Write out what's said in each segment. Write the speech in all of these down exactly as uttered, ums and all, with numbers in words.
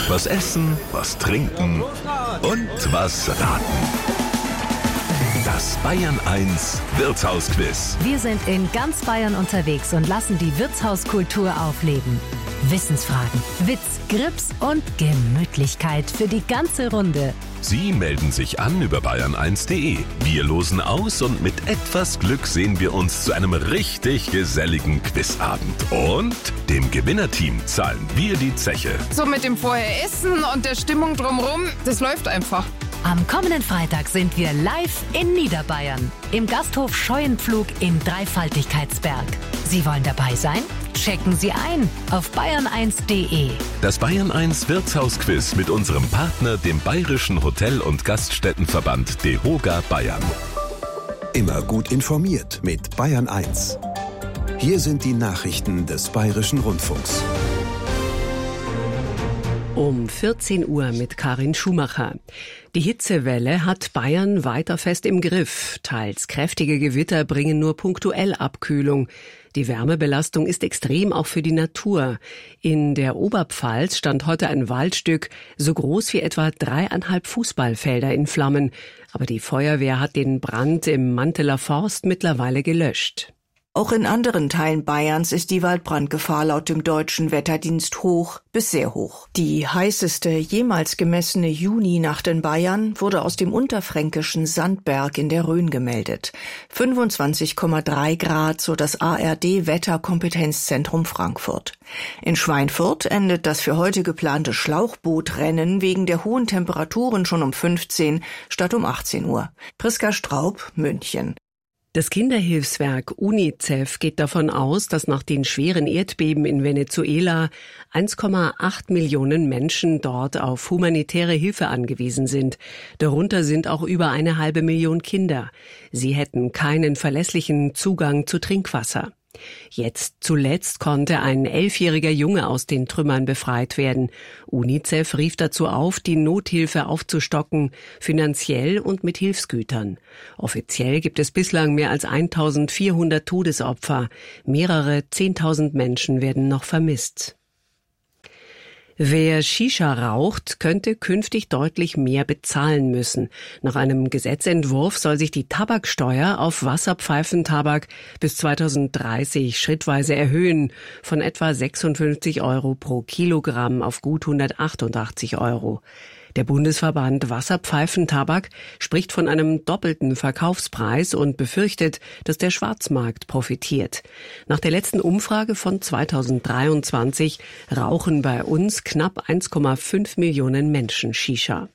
Was essen, was trinken und was raten. Das Bayern eins Wirtshausquiz. Wir sind in ganz Bayern unterwegs und lassen die Wirtshauskultur aufleben. Wissensfragen, Witz, Grips und Gemütlichkeit für die ganze Runde. Sie melden sich an über bayern eins punkt de. Wir losen aus und mit etwas Glück sehen wir uns zu einem richtig geselligen Quizabend. Und dem Gewinnerteam zahlen wir die Zeche. So mit dem vorher Essen und der Stimmung drumherum, das läuft einfach. Am kommenden Freitag sind wir live in Niederbayern im Gasthof Scheuenpflug im Dreifaltigkeitsberg. Sie wollen dabei sein? Checken Sie ein auf bayern eins punkt de. Das Bayern eins Wirtshausquiz mit unserem Partner, dem Bayerischen Hotel- und Gaststättenverband DEHOGA Bayern. Immer gut informiert mit Bayern eins. Hier sind die Nachrichten des Bayerischen Rundfunks. Um vierzehn Uhr mit Karin Schumacher. Die Hitzewelle hat Bayern weiter fest im Griff. Teils kräftige Gewitter bringen nur punktuell Abkühlung. Die Wärmebelastung ist extrem auch für die Natur. In der Oberpfalz stand heute ein Waldstück so groß wie etwa dreieinhalb Fußballfelder in Flammen. Aber die Feuerwehr hat den Brand im Manteler Forst mittlerweile gelöscht. Auch in anderen Teilen Bayerns ist die Waldbrandgefahr laut dem Deutschen Wetterdienst hoch bis sehr hoch. Die heißeste jemals gemessene Juninacht in Bayern wurde aus dem unterfränkischen Sandberg in der Rhön gemeldet. fünfundzwanzig Komma drei Grad, so das A R D-Wetterkompetenzzentrum Frankfurt. In Schweinfurt endet das für heute geplante Schlauchbootrennen wegen der hohen Temperaturen schon um fünfzehn statt um achtzehn Uhr. Priska Straub, München. Das Kinderhilfswerk UNICEF geht davon aus, dass nach den schweren Erdbeben in Venezuela eins Komma acht Millionen Menschen dort auf humanitäre Hilfe angewiesen sind. Darunter sind auch über eine halbe Million Kinder. Sie hätten keinen verlässlichen Zugang zu Trinkwasser. Jetzt zuletzt konnte ein elfjähriger Junge aus den Trümmern befreit werden. UNICEF rief dazu auf, die Nothilfe aufzustocken, finanziell und mit Hilfsgütern. Offiziell gibt es bislang mehr als eintausendvierhundert Todesopfer. Mehrere zehntausend Menschen werden noch vermisst. Wer Shisha raucht, könnte künftig deutlich mehr bezahlen müssen. Nach einem Gesetzentwurf soll sich die Tabaksteuer auf Wasserpfeifentabak bis zweitausenddreißig schrittweise erhöhen, von etwa sechsundfünfzig Euro pro Kilogramm auf gut hundertachtundachtzig Euro. Der Bundesverband Wasserpfeifentabak spricht von einem doppelten Verkaufspreis und befürchtet, dass der Schwarzmarkt profitiert. Nach der letzten Umfrage von zweitausenddreiundzwanzig rauchen bei uns knapp eins Komma fünf Millionen Menschen Shisha.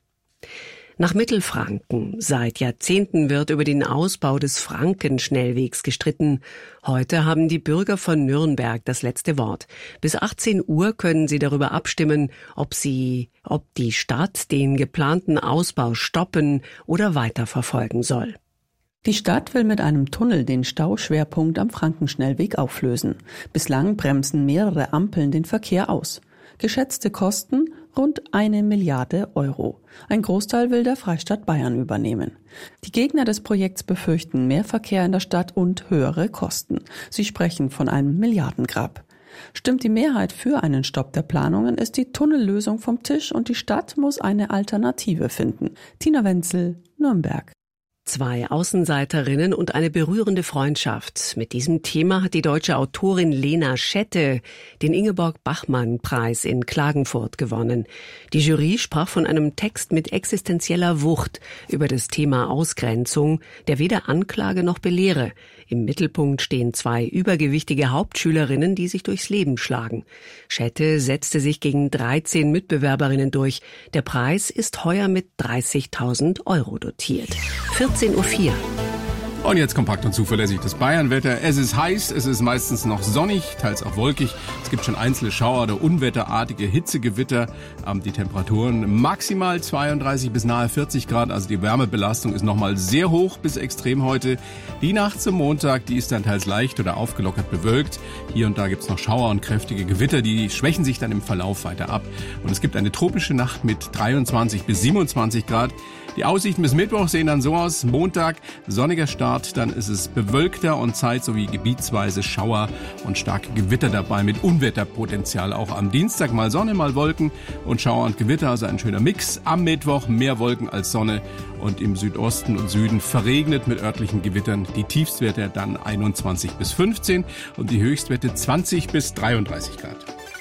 Nach Mittelfranken. Seit Jahrzehnten wird über den Ausbau des Frankenschnellwegs gestritten. Heute haben die Bürger von Nürnberg das letzte Wort. Bis achtzehn Uhr können sie darüber abstimmen, ob sie, ob die Stadt den geplanten Ausbau stoppen oder weiterverfolgen soll. Die Stadt will mit einem Tunnel den Stauschwerpunkt am Frankenschnellweg auflösen. Bislang bremsen mehrere Ampeln den Verkehr aus. Geschätzte Kosten rund eine Milliarde Euro. Ein Großteil will der Freistaat Bayern übernehmen. Die Gegner des Projekts befürchten mehr Verkehr in der Stadt und höhere Kosten. Sie sprechen von einem Milliardengrab. Stimmt die Mehrheit für einen Stopp der Planungen, ist die Tunnellösung vom Tisch und die Stadt muss eine Alternative finden. Tina Wenzel, Nürnberg. Zwei Außenseiterinnen und eine berührende Freundschaft. Mit diesem Thema hat die deutsche Autorin Lena Schette den Ingeborg-Bachmann-Preis in Klagenfurt gewonnen. Die Jury sprach von einem Text mit existenzieller Wucht über das Thema Ausgrenzung, der weder Anklage noch belehre. Im Mittelpunkt stehen zwei übergewichtige Hauptschülerinnen, die sich durchs Leben schlagen. Schette setzte sich gegen dreizehn Mitbewerberinnen durch. Der Preis ist heuer mit dreißigtausend Euro dotiert. vierzehn Uhr vier. Und jetzt kompakt und zuverlässig das Bayernwetter. Es ist heiß, es ist meistens noch sonnig, teils auch wolkig. Es gibt schon einzelne Schauer oder unwetterartige Hitzegewitter. Ähm, die Temperaturen maximal zweiunddreißig bis nahe vierzig Grad. Also die Wärmebelastung ist nochmal sehr hoch bis extrem heute. Die Nacht zum Montag, die ist dann teils leicht oder aufgelockert bewölkt. Hier und da gibt's noch Schauer und kräftige Gewitter. Die schwächen sich dann im Verlauf weiter ab. Und es gibt eine tropische Nacht mit dreiundzwanzig bis siebenundzwanzig Grad. Die Aussichten bis Mittwoch sehen dann so aus. Montag sonniger Start, dann ist es bewölkter und Zeit sowie gebietsweise Schauer und starke Gewitter dabei mit Unwetterpotenzial. Auch am Dienstag mal Sonne, mal Wolken und Schauer und Gewitter, also ein schöner Mix. Am Mittwoch mehr Wolken als Sonne und im Südosten und Süden verregnet mit örtlichen Gewittern. Die Tiefstwerte dann einundzwanzig bis fünfzehn und die Höchstwerte zwanzig bis dreiunddreißig Grad.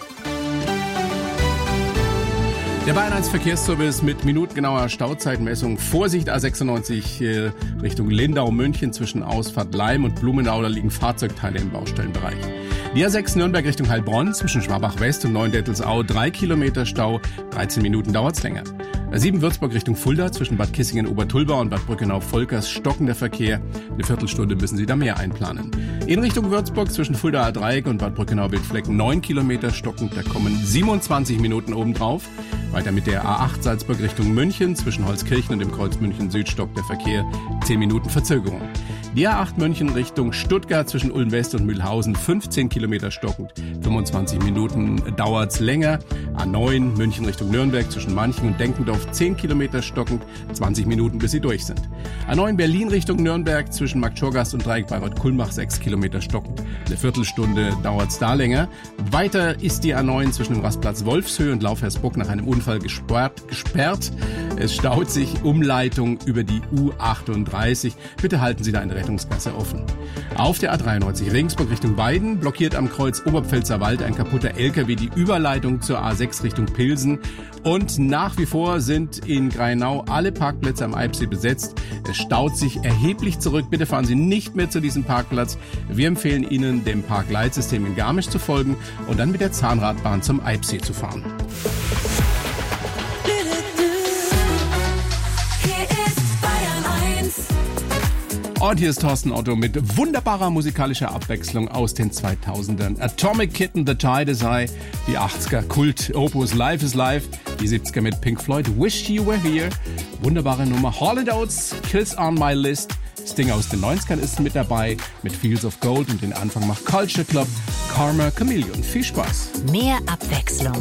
Der Bayern eins Verkehrsservice mit minutengenauer Stauzeitmessung. Vorsicht A sechsundneunzig äh, Richtung Lindau-München zwischen Ausfahrt Leim und Blumenau. Da liegen Fahrzeugteile im Baustellenbereich. Die A sechs Nürnberg Richtung Heilbronn zwischen Schwabach West und Neuendettelsau. Drei Kilometer Stau, dreizehn Minuten dauert's länger. A sieben Würzburg Richtung Fulda zwischen Bad Kissingen-Obertulbau und Bad Brückenau-Volkers stockender Verkehr. Eine Viertelstunde müssen Sie da mehr einplanen. In Richtung Würzburg zwischen Fulda A-Dreieck und Bad Brückenau-Wildflecken neun Kilometer stockend. Da kommen siebenundzwanzig Minuten obendrauf. Weiter mit der A acht Salzburg Richtung München zwischen Holzkirchen und dem Kreuz München Süd stockt der Verkehr. zehn Minuten Verzögerung. Die A acht München Richtung Stuttgart zwischen Ulm West und Mühlhausen fünfzehn Kilometer stockend. fünfundzwanzig Minuten dauert's länger. A neun München Richtung Nürnberg zwischen Manchen und Denkendorf zehn Kilometer stockend. zwanzig Minuten bis sie durch sind. A neun Berlin Richtung Nürnberg zwischen Marktschorgast und Dreieck Bayreuth-Kulmbach sechs Kilometer stockend. Eine Viertelstunde dauert's da länger. Weiter ist die A neun zwischen dem Rastplatz Wolfshöhe und Laufhersbruck nach einem Unfall gesperrt. gesperrt. Es staut sich Umleitung über die U achtunddreißig. Bitte halten Sie da eine Rettungsgasse offen. Auf der A dreiundneunzig Regensburg Richtung Weiden blockiert am Kreuz Oberpfälzer Wald ein kaputter L K W die Überleitung zur A sechs Richtung Pilsen. Und nach wie vor sind in Grainau alle Parkplätze am Eibsee besetzt. Es staut sich erheblich zurück. Bitte fahren Sie nicht mehr zu diesem Parkplatz. Wir empfehlen Ihnen, dem Parkleitsystem in Garmisch zu folgen und dann mit der Zahnradbahn zum Eibsee zu fahren. Und hier ist Thorsten Otto mit wunderbarer musikalischer Abwechslung aus den zweitausendern. Atomic Kitten, The Tide Is High, die achtziger Kult Opus Life is Life, die siebziger mit Pink Floyd, Wish You Were Here, wunderbare Nummer Holiday Oats, Kiss on My List, Sting aus den neunzigern ist mit dabei, mit Fields of Gold und den Anfang macht Culture Club, Karma Chameleon. Viel Spaß. Mehr Abwechslung